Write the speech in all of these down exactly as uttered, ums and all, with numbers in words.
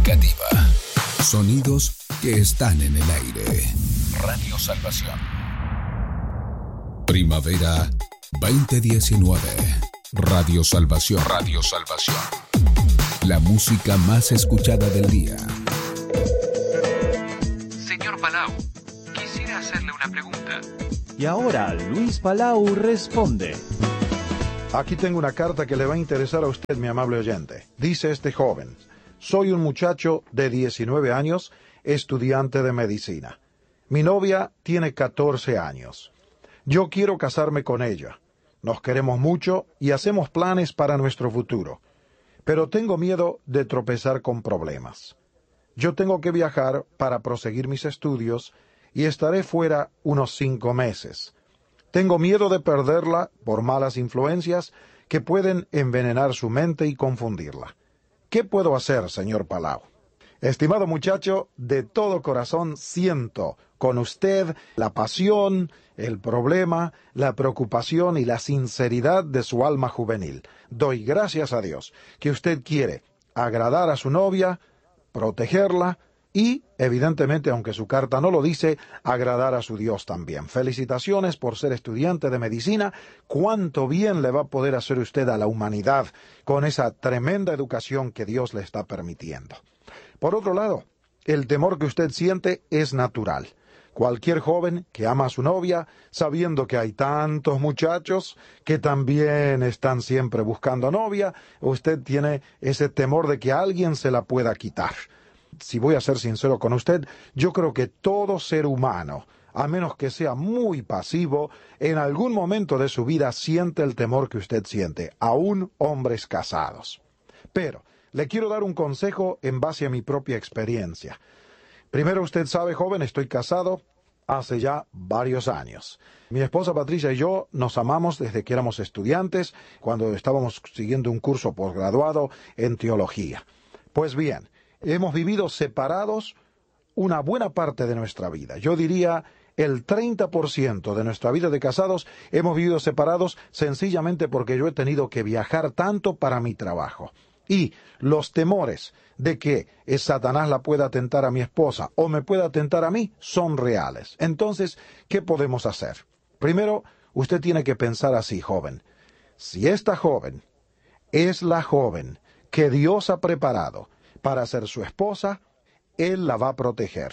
significativa. Sonidos que están en el aire. Radio Salvación. Primavera veinte diecinueve. Radio Salvación. Radio Salvación. La música más escuchada del día. Señor Palau, quisiera hacerle una pregunta. Y ahora Luis Palau responde. Aquí tengo una carta que le va a interesar a usted, mi amable oyente. Dice este joven: soy un muchacho de diecinueve años, estudiante de medicina. Mi novia tiene catorce años. Yo quiero casarme con ella. Nos queremos mucho y hacemos planes para nuestro futuro. Pero tengo miedo de tropezar con problemas. Yo tengo que viajar para proseguir mis estudios y estaré fuera unos cinco meses. Tengo miedo de perderla por malas influencias que pueden envenenar su mente y confundirla. ¿Qué puedo hacer, señor Palau? Estimado muchacho, de todo corazón siento con usted la pasión, el problema, la preocupación y la sinceridad de su alma juvenil. Doy gracias a Dios que usted quiere agradar a su novia, protegerla y, evidentemente, aunque su carta no lo dice, agradar a su Dios también. Felicitaciones por ser estudiante de medicina. Cuánto bien le va a poder hacer usted a la humanidad con esa tremenda educación que Dios le está permitiendo. Por otro lado, el temor que usted siente es natural. Cualquier joven que ama a su novia, sabiendo que hay tantos muchachos que también están siempre buscando novia, usted tiene ese temor de que alguien se la pueda quitar. Si voy a ser sincero con usted, yo creo que todo ser humano, a menos que sea muy pasivo, en algún momento de su vida siente el temor que usted siente, aún hombres casados. Pero le quiero dar un consejo en base a mi propia experiencia. Primero, usted sabe, joven, estoy casado hace ya varios años. Mi esposa Patricia y yo nos amamos desde que éramos estudiantes, cuando estábamos siguiendo un curso posgraduado en teología. Pues bien, hemos vivido separados una buena parte de nuestra vida. Yo diría el treinta por ciento de nuestra vida de casados hemos vivido separados sencillamente porque yo he tenido que viajar tanto para mi trabajo. Y los temores de que Satanás la pueda tentar a mi esposa o me pueda tentar a mí son reales. Entonces, ¿qué podemos hacer? Primero, usted tiene que pensar así, joven. Si esta joven es la joven que Dios ha preparado para ser su esposa, Él la va a proteger.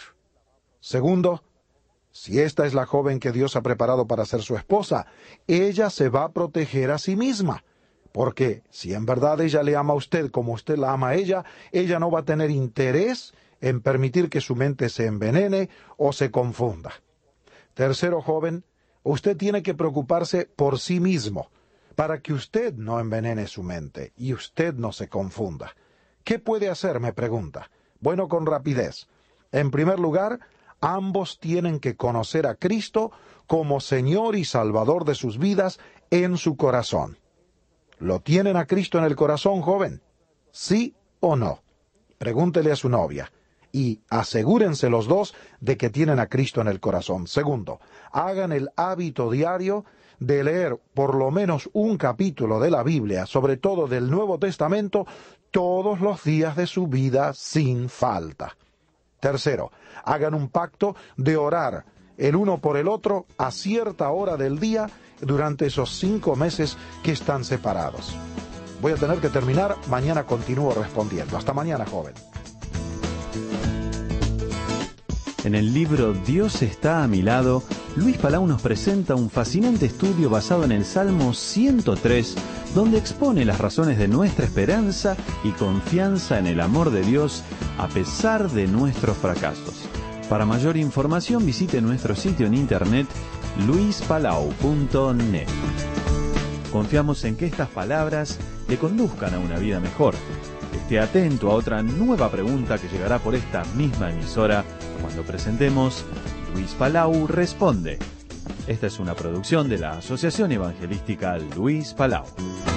Segundo, si esta es la joven que Dios ha preparado para ser su esposa, ella se va a proteger a sí misma. Porque si en verdad ella le ama a usted como usted la ama a ella, ella no va a tener interés en permitir que su mente se envenene o se confunda. Tercero, joven, usted tiene que preocuparse por sí mismo, para que usted no envenene su mente y usted no se confunda. ¿Qué puede hacer?, me pregunta. Bueno, con rapidez. En primer lugar, ambos tienen que conocer a Cristo como Señor y Salvador de sus vidas en su corazón. ¿Lo tienen a Cristo en el corazón, joven? ¿Sí o no? Pregúntele a su novia. Y asegúrense los dos de que tienen a Cristo en el corazón. Segundo, hagan el hábito diario de leer por lo menos un capítulo de la Biblia, sobre todo del Nuevo Testamento, todos los días de su vida sin falta. Tercero, hagan un pacto de orar el uno por el otro a cierta hora del día durante esos cinco meses que están separados. Voy a tener que terminar, mañana continúo respondiendo. Hasta mañana, joven. En el libro Dios está a mi lado, Luis Palau nos presenta un fascinante estudio basado en el Salmo ciento tres, donde expone las razones de nuestra esperanza y confianza en el amor de Dios a pesar de nuestros fracasos. Para mayor información visite nuestro sitio en internet luis palau punto net. Confiamos en que estas palabras le conduzcan a una vida mejor. Esté atento a otra nueva pregunta que llegará por esta misma emisora cuando presentemos Luis Palau Responde. Esta es una producción de la Asociación Evangelística Luis Palau.